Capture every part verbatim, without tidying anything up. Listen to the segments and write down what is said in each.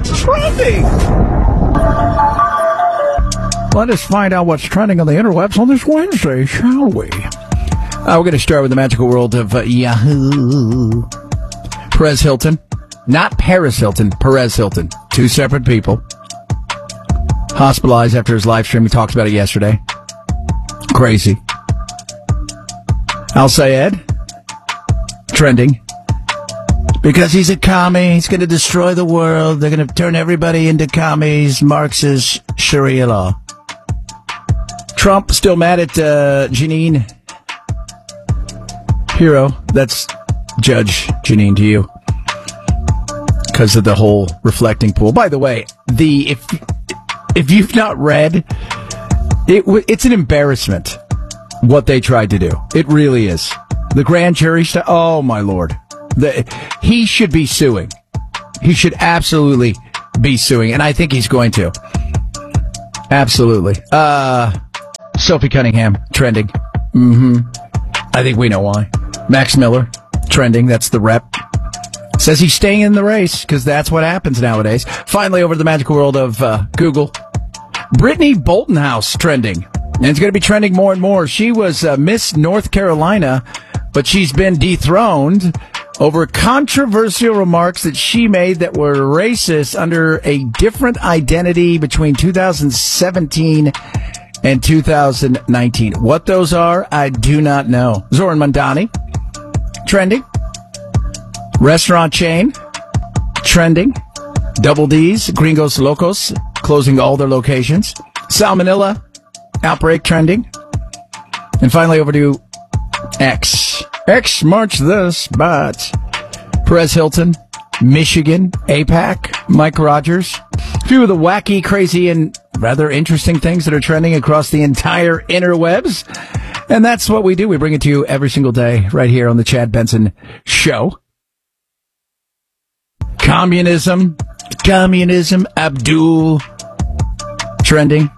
trending? Let us find out what's trending on the interwebs on this Wednesday, shall we? Uh, we're going to start with the magical world of uh, Yahoo. Perez Hilton. Not Paris Hilton, Perez Hilton. Two separate people. Hospitalized after his live stream. We talked about it yesterday. Crazy. Al Sayed. Trending. Because he's a commie. He's going to destroy the world. They're going to turn everybody into commies. Marxist Sharia law. Trump still mad at uh, Jeanine Pirro. That's Judge Jeanine to you. Because of the whole reflecting pool. By the way, the if if you've not read, it it's an embarrassment what they tried to do. It really is. The grand jury stuff. Oh my lord, the, he should be suing. He should absolutely be suing, and I think he's going to. Absolutely. Uh, Sophie Cunningham trending. Mm-hmm. I think we know why. Max Miller trending. That's the rep. Says he's staying in the race because that's what happens nowadays. Finally, over to the magical world of uh, Google. Brittany Boltonhouse trending. And it's going to be trending more and more. She was uh, Miss North Carolina, but she's been dethroned over controversial remarks that she made that were racist under a different identity between two thousand seventeen and two thousand nineteen. What those are, I do not know. Zoran Mandani trending. Restaurant chain, trending. Double D's, Gringos Locos, closing all their locations. Salmonella, outbreak, trending. And finally over to X. X marks the spot. Perez Hilton, Michigan, AIPAC, Mike Rogers. A few of the wacky, crazy, and rather interesting things that are trending across the entire interwebs. And that's what we do. We bring it to you every single day right here on the Chad Benson Show. Communism, communism, Abdul, trending.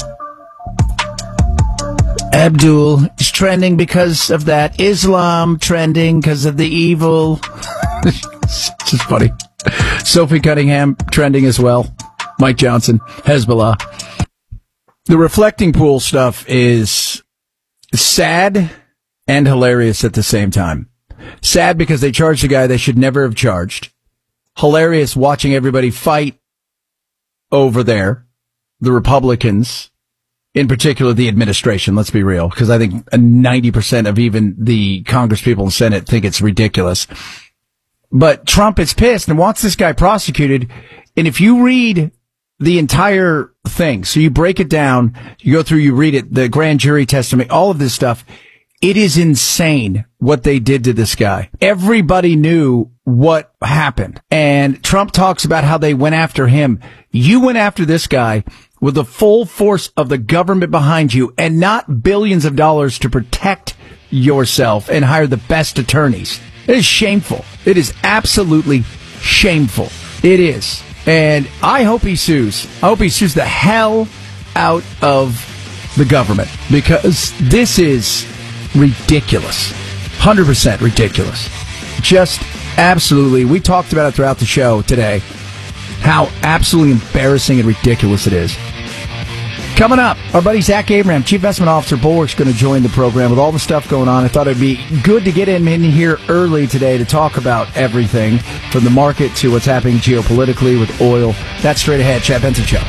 Abdul is trending because of that. Islam trending because of the evil. It's just funny. Sophie Cunningham trending as well. Mike Johnson, Hezbollah. The reflecting pool stuff is sad and hilarious at the same time. Sad because they charged a guy they should never have charged. Hilarious watching everybody fight over there, the Republicans, in particular the administration, let's be real, because I think ninety percent of even the Congress people and Senate think it's ridiculous. But Trump is pissed and wants this guy prosecuted, and if you read the entire thing, so you break it down, you go through, you read it, the grand jury testimony, all of this stuff, it is insane what they did to this guy. Everybody knew what happened. And Trump talks about how they went after him. You went after this guy with the full force of the government behind you and not billions of dollars to protect yourself and hire the best attorneys. It is shameful. It is absolutely shameful. It is. And I hope he sues. I hope he sues the hell out of the government because this is ridiculous. one hundred percent ridiculous. Just absolutely. We talked about it throughout the show today. How absolutely embarrassing and ridiculous it is. Coming up, our buddy Zach Abraham, Chief Investment Officer Bulwark's going to join the program with all the stuff going on. I thought it'd be good to get him in here early today to talk about everything from the market to what's happening geopolitically with oil. That's straight ahead. Chad Benson Show.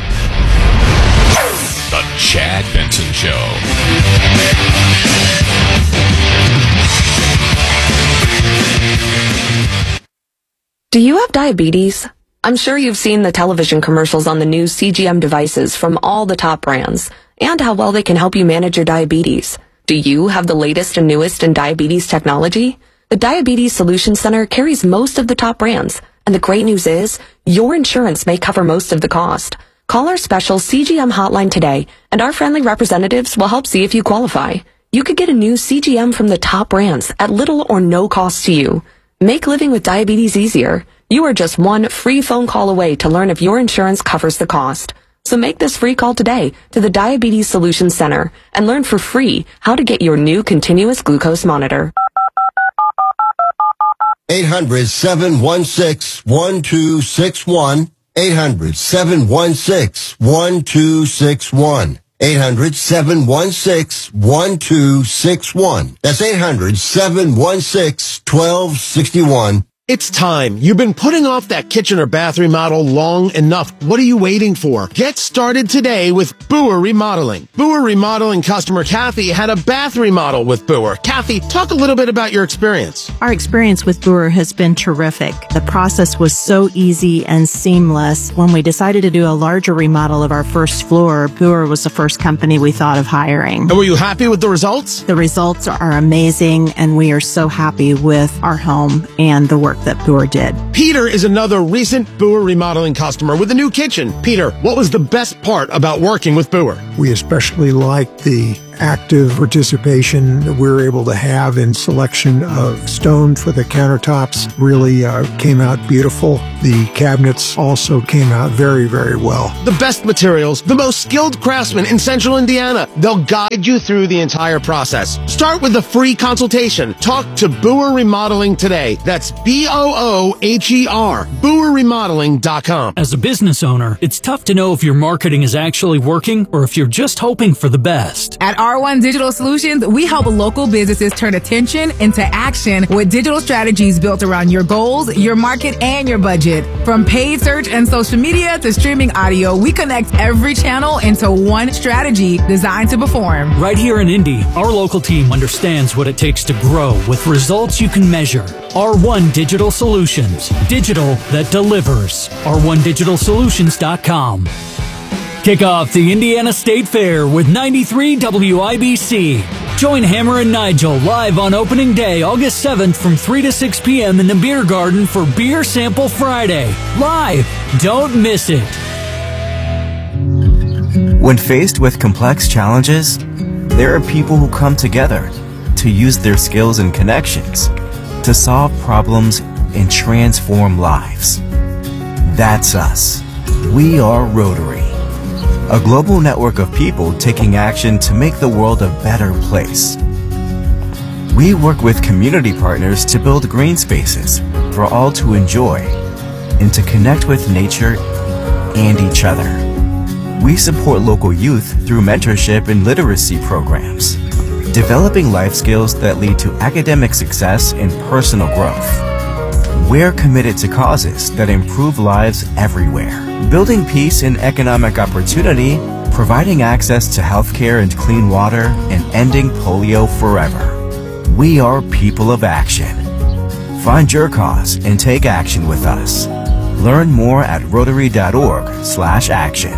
The Chad Benson Show. Do you have diabetes? I'm sure you've seen the television commercials on the new C G M devices from all the top brands and how well they can help you manage your diabetes. Do you have the latest and newest in diabetes technology? The Diabetes Solutions Center carries most of the top brands, and the great news is your insurance may cover most of the cost. Call our special C G M hotline today, and our friendly representatives will help see if you qualify. You could get a new C G M from the top brands at little or no cost to you. Make living with diabetes easier. You are just one free phone call away to learn if your insurance covers the cost. So make this free call today to the Diabetes Solutions Center and learn for free how to get your new continuous glucose monitor. eight hundred, seven one six, one two six one. eight hundred, seven one six, one two six one. eight hundred, seven one six, one two six one. That's eight hundred, seven one six, one two six one. It's time. You've been putting off that kitchen or bath remodel long enough. What are you waiting for? Get started today with Boer Remodeling. Boer Remodeling customer Kathy had a bath remodel with Boer. Kathy, talk a little bit about your experience. Our experience with Boer has been terrific. The process was so easy and seamless. When we decided to do a larger remodel of our first floor, Boer was the first company we thought of hiring. And were you happy with the results? The results are amazing, and we are so happy with our home and the work that Boer did. Peter is another recent Boer Remodeling customer with a new kitchen. Peter, what was the best part about working with Boer? We especially liked the active participation that we were able to have in selection of stone for the countertops. Really uh, came out beautiful. The cabinets also came out very, very well. The best materials, the most skilled craftsmen in Central Indiana. They'll guide you through the entire process. Start with a free consultation. Talk to Boer Remodeling today. That's B O O H E R, boer remodeling dot com. As a business owner, it's tough to know if your marketing is actually working or if you're just hoping for the best. At R one Digital Solutions, we help local businesses turn attention into action with digital strategies built around your goals, your market, and your budget. From paid search and social media to streaming audio, we connect every channel into one strategy designed to perform. Right here in Indy, our local team understands what it takes to grow with results you can measure. R one Digital Solutions. Digital that delivers. R one digital solutions dot com. Kick off the Indiana State Fair with ninety-three W I B C. Join Hammer and Nigel live on opening day, August seventh from three to six p.m. in the Beer Garden for Beer Sample Friday. Live. Don't miss it. When faced with complex challenges, there are people who come together to use their skills and connections to solve problems and transform lives. That's us. We are Rotary, a global network of people taking action to make the world a better place. We work with community partners to build green spaces for all to enjoy and to connect with nature and each other. We support local youth through mentorship and literacy programs, developing life skills that lead to academic success and personal growth. We're committed to causes that improve lives everywhere, building peace and economic opportunity, providing access to healthcare and clean water, and ending polio forever. We are people of action. Find your cause and take action with us. Learn more at rotary dot org slash action.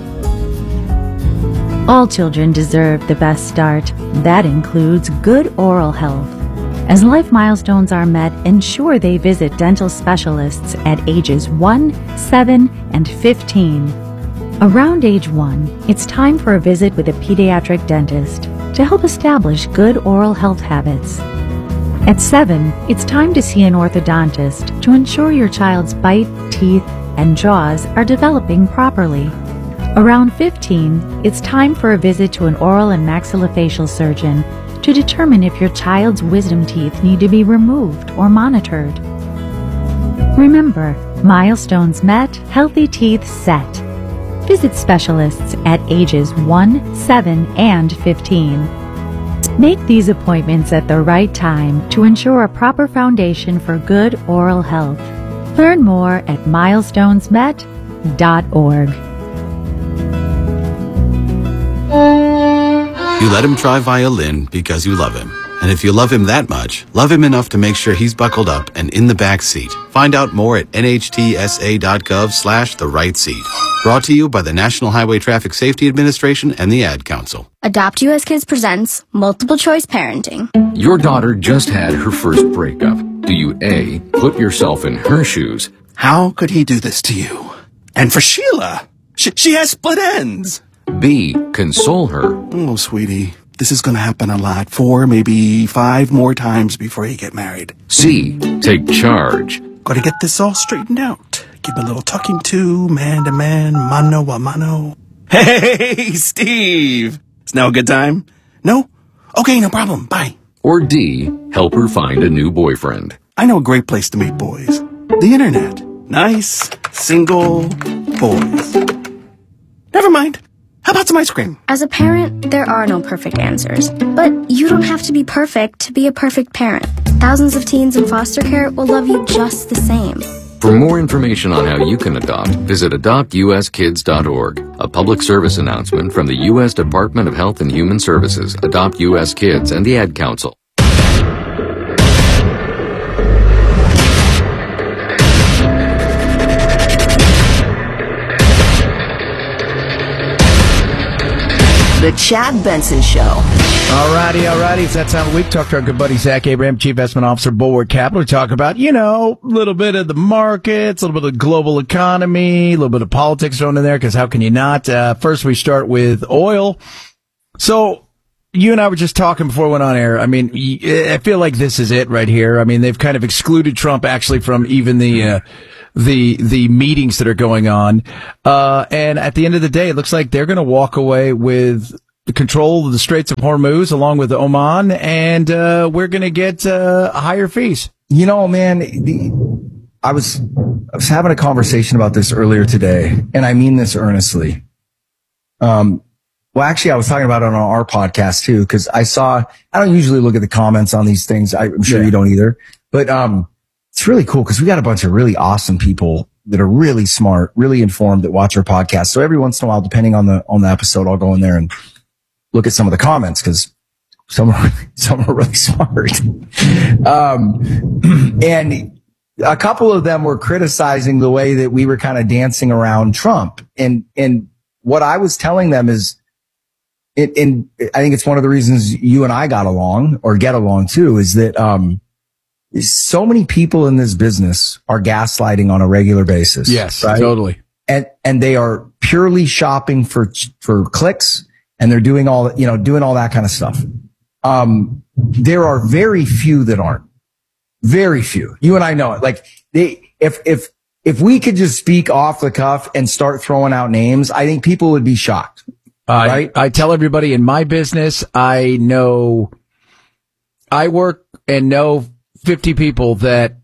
All children deserve the best start. That includes good oral health. As life milestones are met, ensure they visit dental specialists at ages one, seven, and fifteen. Around age one, it's time for a visit with a pediatric dentist to help establish good oral health habits. At seven, it's time to see an orthodontist to ensure your child's bite, teeth, and jaws are developing properly. Around fifteen, it's time for a visit to an oral and maxillofacial surgeon to determine if your child's wisdom teeth need to be removed or monitored. Remember, milestones met, healthy teeth set. Visit specialists at ages one, seven, and fifteen. Make these appointments at the right time to ensure a proper foundation for good oral health. Learn more at milestones met dot org. You let him try violin because you love him. And if you love him that much, love him enough to make sure he's buckled up and in the back seat. Find out more at N H T S A dot gov slash the right seat. Brought to you by the National Highway Traffic Safety Administration and the Ad Council. Adopt U S Kids presents Multiple Choice Parenting. Your daughter just had her first breakup. Do you A, put yourself in her shoes? How could he do this to you? And for Sheila, she, she has split ends. B, console her. Oh, sweetie, this is going to happen a lot. Four, maybe five more times before you get married. C, take charge. Got to get this all straightened out. Give a little talking to, man to man, mano a mano. Hey, Steve! Is now a good time? No? Okay, no problem. Bye. Or D, help her find a new boyfriend. I know a great place to meet boys. The internet. Nice, single boys. Never mind. How about some ice cream? As a parent, there are no perfect answers. But you don't have to be perfect to be a perfect parent. Thousands of teens in foster care will love you just the same. For more information on how you can adopt, visit adopt u s kids dot org. A public service announcement from the U S Department of Health and Human Services, Adopt U S Kids, and the Ad Council. The Chad Benson Show. Alrighty, alrighty. It's that time of the week. Talk to our good buddy Zach Abraham, Chief Investment Officer, Bulwark Capital. We talk about, you know, a little bit of the markets, a little bit of the global economy, a little bit of politics thrown in there, because how can you not? Uh, first, we start with oil. So, you and I were just talking before we went on air. I mean, I feel like this is it right here. I mean, they've kind of excluded Trump actually from even the, uh, the, the meetings that are going on. Uh, and at the end of the day, it looks like they're going to walk away with the control of the Straits of Hormuz along with Oman. And, uh, we're going to get, uh, higher fees. You know, man, the, I was, I was having a conversation about this earlier today, and I mean this earnestly. Um, Well, actually, I was talking about it on our podcast too, because I saw, I don't usually look at the comments on these things. I'm sure yeah. you don't either, but, um, it's really cool because we got a bunch of really awesome people that are really smart, really informed that watch our podcast. So every once in a while, depending on the, on the episode, I'll go in there and look at some of the comments because some are, some are really smart. Um, and a couple of them were criticizing the way that we were kind of dancing around Trump. And, and what I was telling them is, It, and I think it's one of the reasons you and I got along or get along too, is that, um, so many people in this business are gaslighting on a regular basis. Yes, right? Totally. And, and they are purely shopping for, for clicks, and they're doing all, you know, doing all that kind of stuff. Um, there are very few that aren't. Very few. You and I know it. Like they, if, if, if we could just speak off the cuff and start throwing out names, I think people would be shocked. Uh, right? I, I tell everybody in my business, I know, I work and know fifty people that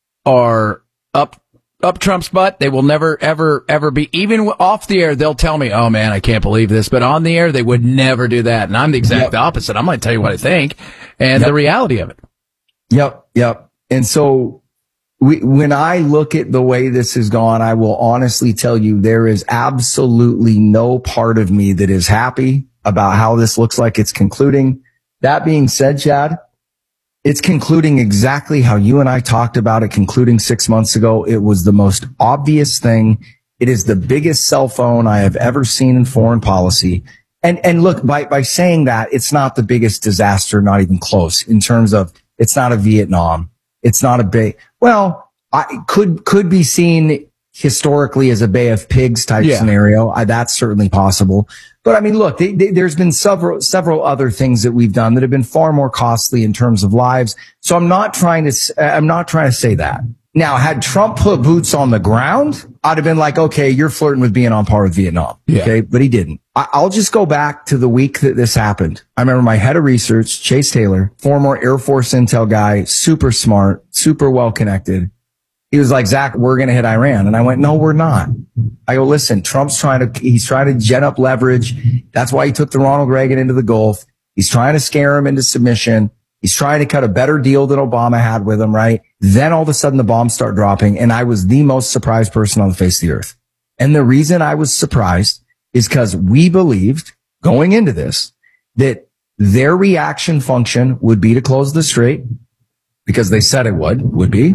are up, up Trump's butt. They will never, ever, ever be, even off the air, they'll tell me, oh man, I can't believe this. But on the air, they would never do that. And I'm the exact yep. opposite. I'm going to tell you what I think and yep. the reality of it. Yep. Yep. And so we, when I look at the way this has gone, I will honestly tell you there is absolutely no part of me that is happy about how this looks like it's concluding. That being said, Chad, it's concluding exactly how you and I talked about it concluding six months ago. It was the most obvious thing. It is the biggest cell phone I have ever seen in foreign policy. And, and look, by, by saying that, it's not the biggest disaster, not even close in terms of it's not a Vietnam. It's not a big, well, I could, could be seen historically as a Bay of Pigs type yeah. scenario. I, that's certainly possible. But I mean, look, they, they, there's been several, several other things that we've done that have been far more costly in terms of lives. So I'm not trying to, I'm not trying to say that. Now, had Trump put boots on the ground, I'd have been like, okay, you're flirting with being on par with Vietnam. Yeah. Okay. But he didn't. I, I'll just go back to the week that this happened. I remember my head of research, Chase Taylor, former Air Force intel guy, super smart, super well connected. He was like, Zach, we're going to hit Iran. And I went, no, we're not. I go, listen, Trump's trying to, he's trying to gen up leverage. That's why he took the Ronald Reagan into the Gulf. He's trying to scare him into submission. He's trying to cut a better deal than Obama had with him, right? Then all of a sudden the bombs start dropping, and I was the most surprised person on the face of the earth. And the reason I was surprised is because we believed going into this that their reaction function would be to close the strait because they said it would, would be.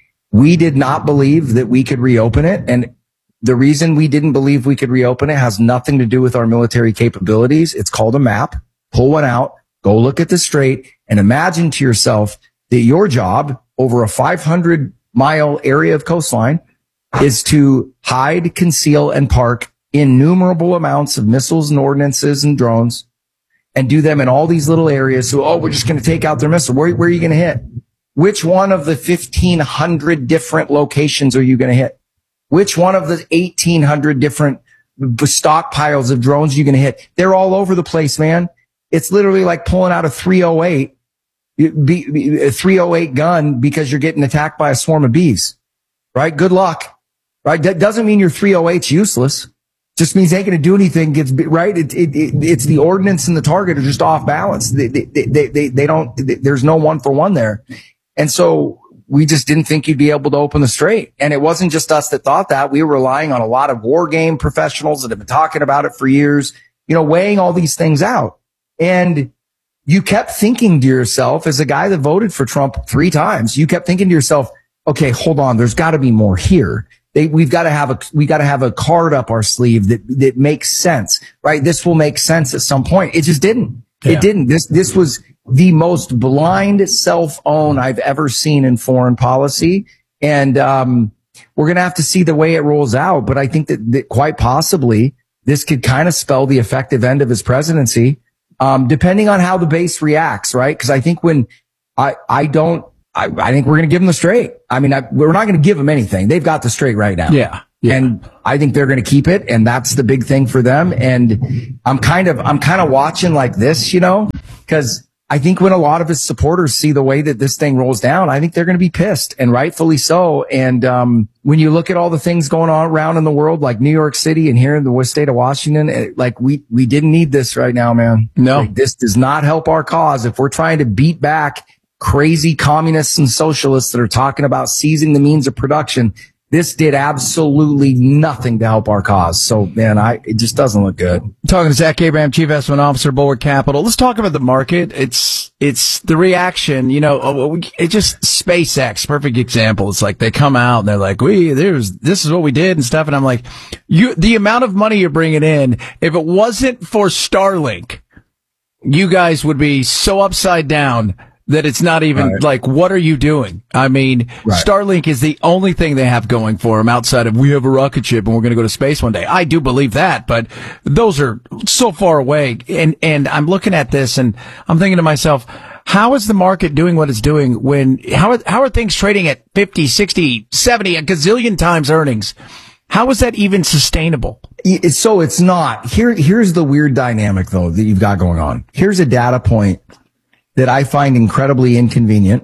We did not believe that we could reopen it. And the reason we didn't believe we could reopen it has nothing to do with our military capabilities. It's called a map. Pull one out, go look at the strait, and imagine to yourself that your job over a five hundred mile area of coastline is to hide, conceal, and park innumerable amounts of missiles and ordnances and drones and do them in all these little areas. So, oh, we're just going to take out their missile. Where, where are you going to hit? Which one of the fifteen hundred different locations are you going to hit? Which one of the eighteen hundred different stockpiles of drones are you going to hit? They're all over the place, man. It's literally like pulling out a three oh eight, a three oh eight gun because you're getting attacked by a swarm of bees, right? Good luck. right? That doesn't mean your three oh eight's useless. Just means they ain't going to do anything. Gets right. It, it, it, it's the ordinance and the target are just off balance. They, they, they, they, they don't, they, there's no one for one there. And so we just didn't think you'd be able to open the straight. And it wasn't just us that thought that. We were relying on a lot of war game professionals that have been talking about it for years, you know, weighing all these things out. And you kept thinking to yourself, as a guy that voted for Trump three times, you kept thinking to yourself, okay, hold on, there's got to be more here. They, we've got to have a, we got to have a card up our sleeve that, that makes sense, right? This will make sense at some point. It just didn't. Yeah. It didn't. This, this was the most blind self-own I've ever seen in foreign policy. And, um, we're going to have to see the way it rolls out. But I think that, that quite possibly this could kind of spell the effective end of his presidency, um, depending on how the base reacts, right? Cause I think when I, I don't, I, I think we're going to give them the straight. I mean, I, we're not going to give them anything. They've got the straight right now. Yeah, yeah. And I think they're going to keep it. And that's the big thing for them. And I'm kind of, I'm kind of watching like this, you know, cause I think when a lot of his supporters see the way that this thing rolls down, I think they're going to be pissed, and rightfully so. And, um, when you look at all the things going on around in the world, like New York City and here in the state of Washington, it, like we, we didn't need this right now, man. No, like, this does not help our cause. If we're trying to beat back crazy communists and socialists that are talking about seizing the means of production, this did absolutely nothing to help our cause. So, man, I, it just doesn't look good. Talking to Zach Abraham, Chief Investment Officer, Bulwark Capital. Let's talk about the market. It's, it's the reaction, you know, it just SpaceX, perfect example. It's like they come out and they're like, we, there's, this is what we did and stuff. And I'm like, you, the amount of money you're bringing in, if it wasn't for Starlink, you guys would be so upside down that it's not even right. Like, what are you doing? I mean, right. Starlink is the only thing they have going for them outside of we have a rocket ship and we're going to go to space one day. I do believe that, but those are so far away. And, and I'm looking at this and I'm thinking to myself, how is the market doing what it's doing when, how are, how are things trading at fifty, sixty, seventy, a gazillion times earnings? How is that even sustainable? So it's not. Here, here's the weird dynamic though that you've got going on. Here's a data point that I find incredibly inconvenient.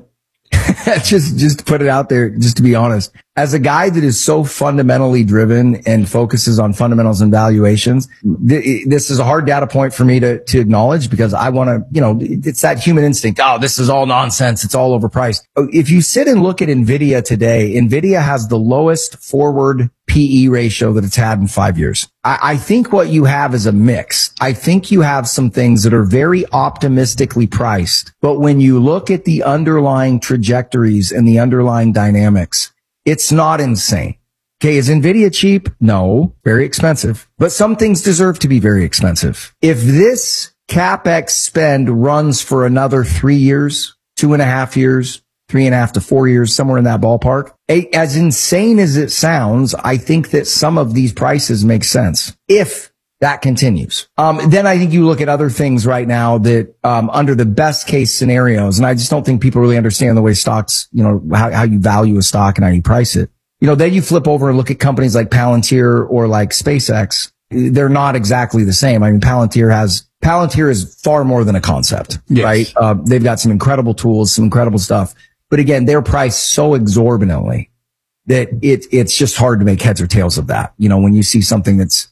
just, just to put it out there, just to be honest, as a guy that is so fundamentally driven and focuses on fundamentals and valuations, th- this is a hard data point for me to, to acknowledge because I want to, you know, it's that human instinct. Oh, this is all nonsense. It's all overpriced. If you sit and look at NVIDIA today, NVIDIA has the lowest forward P E ratio that it's had in five years. I, I think what you have is a mix. I think you have some things that are very optimistically priced, but when you look at the underlying trajectories and the underlying dynamics, it's not insane. Okay, is NVIDIA cheap? No, very expensive. But some things deserve to be very expensive. If this CapEx spend runs for another three years, two and a half years, three and a half to four years, somewhere in that ballpark, as insane as it sounds, I think that some of these prices make sense if that continues. Um, then I think you look at other things right now that, um, under the best case scenarios, and I just don't think people really understand the way stocks, you know, how, how you value a stock and how you price it. You know, then you flip over and look at companies like Palantir or like SpaceX. They're not exactly the same. I mean, Palantir has, Palantir is far more than a concept, yes. Right? Uh, they've got some incredible tools, some incredible stuff. But again, they're priced so exorbitantly that it, it's just hard to make heads or tails of that. You know, when you see something that's,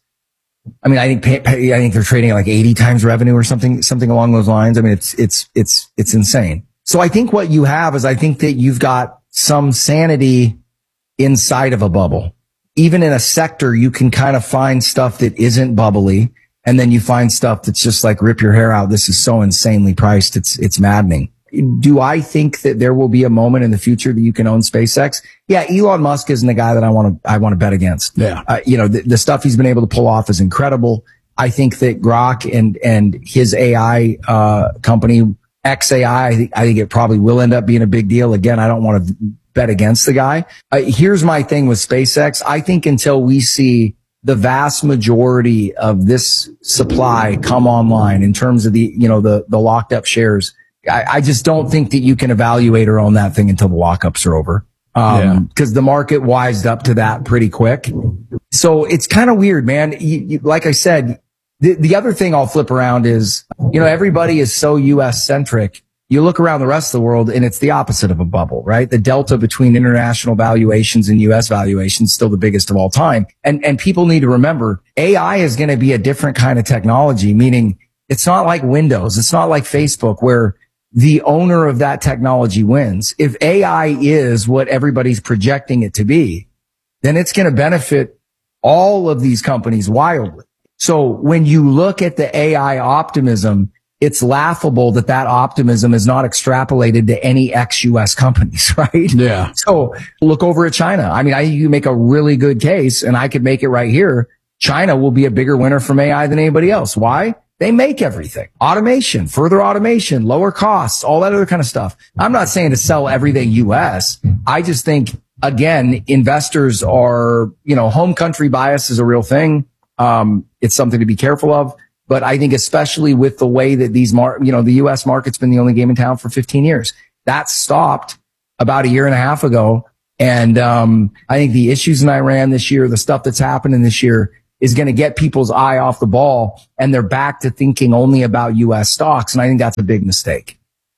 I mean, I think, I think they're trading at like eighty times revenue or something, something along those lines. I mean, it's, it's, it's, it's insane. So I think what you have is I think that you've got some sanity inside of a bubble. Even in a sector, you can kind of find stuff that isn't bubbly. And then you find stuff that's just like rip your hair out. This is so insanely priced. It's, it's maddening. Do I think that there will be a moment in the future that you can own SpaceX? Yeah, Elon Musk isn't the guy that I want to, I want to bet against. Yeah. Uh, you know, the, the stuff he's been able to pull off is incredible. I think that Grok and, and his A I, uh, company, X A I, I think, I think it probably will end up being a big deal. Again, I don't want to bet against the guy. Uh, here's my thing with SpaceX. I think until we see the vast majority of this supply come online in terms of the, you know, the, the locked up shares, I, I just don't think that you can evaluate or own that thing until the lockups are over. Um, cause the market wised up to that pretty quick. So it's kind of weird, man. You, you, like I said, the, the other thing I'll flip around is, you know, everybody is so U S centric. You look around the rest of the world and it's the opposite of a bubble, right? The delta between international valuations and U S valuations is still the biggest of all time. And, and people need to remember A I is going to be a different kind of technology, meaning it's not like Windows. It's not like Facebook where the owner of that technology wins. If A I is what everybody's projecting it to be, then it's going to benefit all of these companies wildly. So when you look at the A I optimism, it's laughable that that optimism is not extrapolated to any ex-U S companies, right? Yeah. So look over at China. I mean, I, you make a really good case, and I could make it right here. China will be a bigger winner from A I than anybody else. Why? They make everything. Automation, further automation, lower costs, all that other kind of stuff. I'm not saying to sell everything U S. I just think, again, investors are, you know, home country bias is a real thing. Um, it's something to be careful of. But I think especially with the way that these mar, you know, the U S market's been the only game in town for fifteen years. That stopped about a year and a half ago. And, um, I think the issues in Iran this year, the stuff that's happening this year is going to get people's eye off the ball, and they're back to thinking only about U S stocks. And I think that's a big mistake.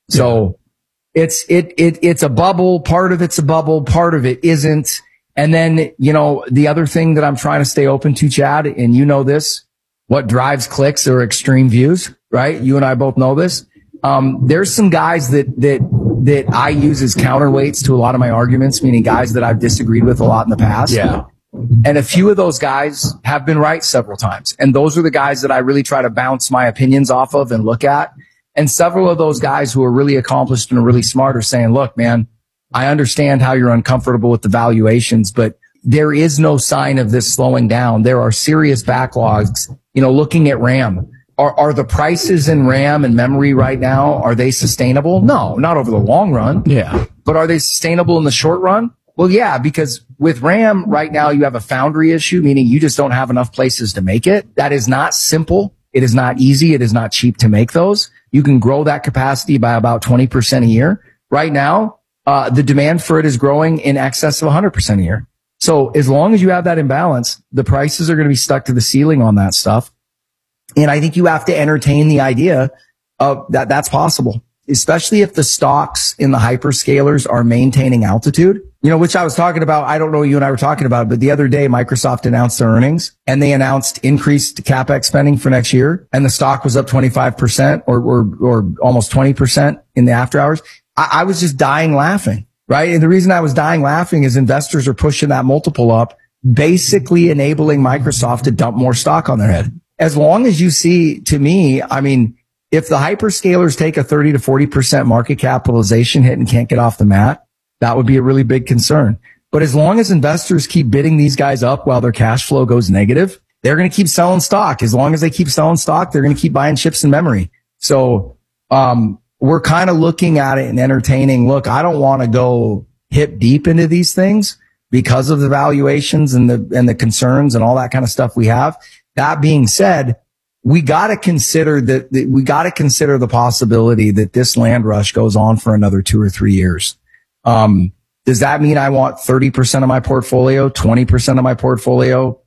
So yeah. it's, it, it, it's a bubble. Part of it's a bubble. Part of it isn't. And then, you know, the other thing that I'm trying to stay open to, Chad, and you know this, what drives clicks are extreme views, right? You and I both know this. Um, there's some guys that, that, that I use as counterweights to a lot of my arguments, meaning guys that I've disagreed with a lot in the past. Yeah. And a few of those guys have been right several times. And those are the guys that I really try to bounce my opinions off of and look at. And several of those guys who are really accomplished and are really smart are saying, look, man, I understand how you're uncomfortable with the valuations, but there is no sign of this slowing down. There are serious backlogs. You know, looking at RAM, are, are the prices in RAM and memory right now, are they sustainable? No, not over the long run. Yeah. But are they sustainable in the short run? Well, yeah, because with RAM right now, you have a foundry issue, meaning you just don't have enough places to make it. That is not simple. It is not easy. It is not cheap to make those. You can grow that capacity by about twenty percent a year. Right now, uh, the demand for it is growing in excess of one hundred percent a year. So as long as you have that imbalance, the prices are going to be stuck to the ceiling on that stuff. And I think you have to entertain the idea of that that's possible, especially if the stocks in the hyperscalers are maintaining altitude, you know, which I was talking about. I don't know what you and I were talking about, but the other day, Microsoft announced their earnings and they announced increased CapEx spending for next year. And the stock was up twenty-five percent or, or, or almost twenty percent in the after hours. I, I was just dying laughing. Right. And the reason I was dying laughing is investors are pushing that multiple up, basically enabling Microsoft to dump more stock on their head. As long as you see, to me, I mean, if the hyperscalers take a thirty to forty percent market capitalization hit and can't get off the mat, that would be a really big concern. But as long as investors keep bidding these guys up while their cash flow goes negative, they're going to keep selling stock. As long as they keep selling stock, they're going to keep buying chips and memory. So, um, we're kind of looking at it and entertaining. Look, I don't want to go hip deep into these things because of the valuations and the, and the concerns and all that kind of stuff we have. That being said, we got to consider that, that we got to consider the possibility that this land rush goes on for another two or three years. Um, does that mean I want thirty percent of my portfolio, twenty percent of my portfolio?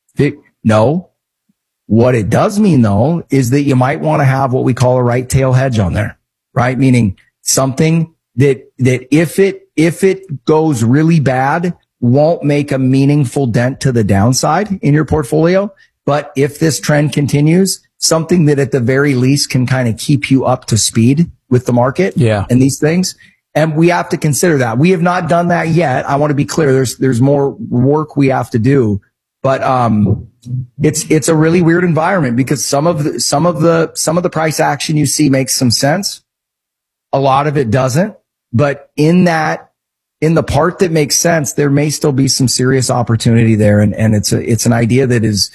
No. What it does mean though, is that you might want to have what we call a right tail hedge on there. Right? Meaning something that, that if it, if it goes really bad, won't make a meaningful dent to the downside in your portfolio. But if this trend continues, something that at the very least can kind of keep you up to speed with the market. Yeah. And these things. And we have to consider that. We have not done that yet. I want to be clear. There's, there's more work we have to do. But, um, it's, it's a really weird environment because some of the, some of the, some of the price action you see makes some sense. A lot of it doesn't, but in that, in the part that makes sense, there may still be some serious opportunity there. And, and it's a, it's an idea that is,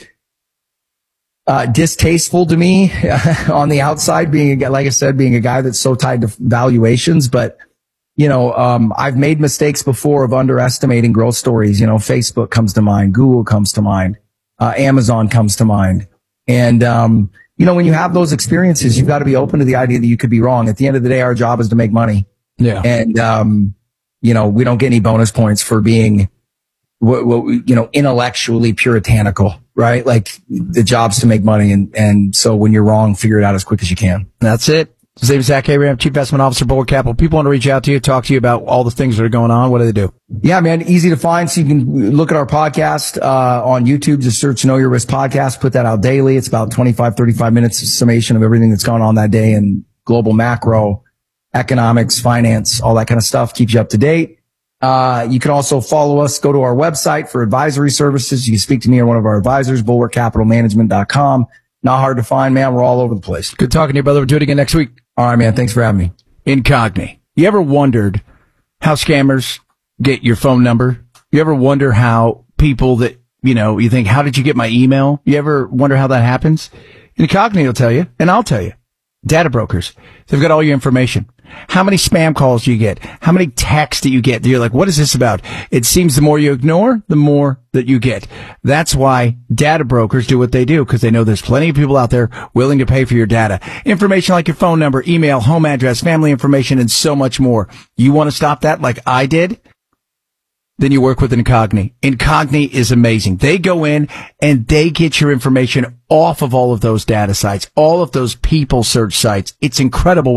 uh, distasteful to me on the outside, being, a, like I said, being a guy that's so tied to valuations. But, you know, um, I've made mistakes before of underestimating growth stories. You know, Facebook comes to mind, Google comes to mind, uh, Amazon comes to mind. And, um, you know, when you have those experiences, you've got to be open to the idea that you could be wrong. At the end of the day, our job is to make money. Yeah. And, um, you know, we don't get any bonus points for being, what, what, you know, intellectually puritanical, right? Like the job's to make money. And, and so when you're wrong, figure it out as quick as you can. That's it. His name is Zach Abraham, Chief Investment Officer, Bulwark Capital. People want to reach out to you, talk to you about all the things that are going on. What do they do? Yeah, man, easy to find. So you can look at our podcast uh on YouTube. Just search Know Your Risk Podcast. Put that out daily. It's about twenty-five, thirty-five minutes of summation of everything that's gone on that day in global macro, economics, finance, all that kind of stuff. Keeps you up to date. Uh, you can also follow us. Go to our website for advisory services. You can speak to me or one of our advisors, bulwark capital management dot com. Not hard to find, man. We're all over the place. Good talking to you, brother. We'll do it again next week. All right, man. Thanks for having me. Incogni. You ever wondered how scammers get your phone number? You ever wonder how people that, you know, you think, how did you get my email? You ever wonder how that happens? Incogni will tell you, and I'll tell you. Data brokers. They've got all your information. How many spam calls do you get? How many texts do you get? You're like, what is this about? It seems the more you ignore, the more that you get. That's why data brokers do what they do, because they know there's plenty of people out there willing to pay for your data. Information like your phone number, email, home address, family information, and so much more. You want to stop that like I did? Then you work with Incogni. Incogni is amazing. They go in and they get your information off of all of those data sites, all of those people search sites. It's incredible.